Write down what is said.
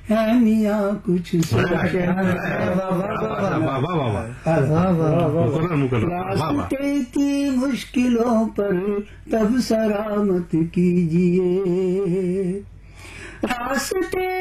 है मियाँ कुछ सोचे। रास्ते की मुश्किलों पर तब सरामत कीजिए, रास्ते